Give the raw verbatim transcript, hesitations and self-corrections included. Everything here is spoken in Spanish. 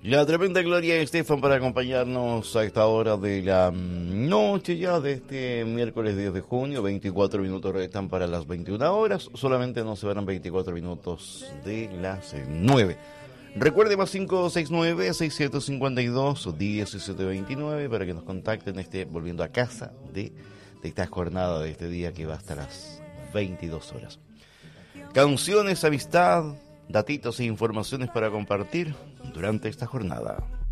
La tremenda Gloria Estefan para acompañarnos a esta hora de la noche ya de este miércoles diez de junio. veinticuatro minutos restan para las veintiuna horas. Solamente nos separan veinticuatro minutos de las nueve. Recuerde más cinco seis nueve, seis siete cinco dos, uno siete dos nueve para que nos contacten este, volviendo a casa de, de esta jornada de este día que va hasta las veintidós horas. Canciones, amistad, datitos e informaciones para compartir durante esta jornada.